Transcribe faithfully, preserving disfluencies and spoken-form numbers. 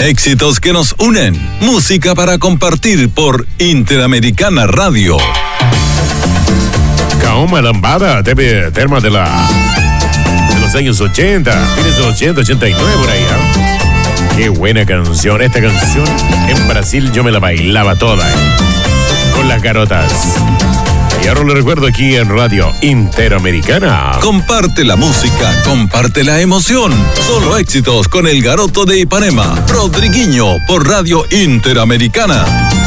Éxitos que nos unen. Música para compartir por Interamericana Radio. Kaoma Lambada, debe tema de la de los años ochenta, fines de los ochenta, ochenta y nueve por ahí, ¿eh? Qué buena canción. Esta canción en Brasil yo me la bailaba toda, ¿eh? Con las garotas. Y ahora lo recuerdo aquí en Radio Interamericana. Comparte la música, comparte la emoción. Solo éxitos con el Garoto de Ipanema, Rodriguinho, por Radio Interamericana.